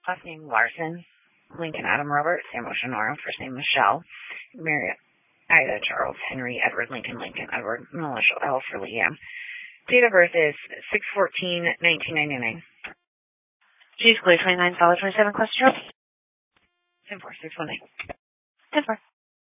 Last name Larson. Lincoln Adam Robert, Sam Nora, first name Michelle. Mary Ida Charles Henry Edward Lincoln Edward Melissa L for Liam. Date of birth is 6/14/1999. She's $29.27 question. 10-4, 619. 10-4.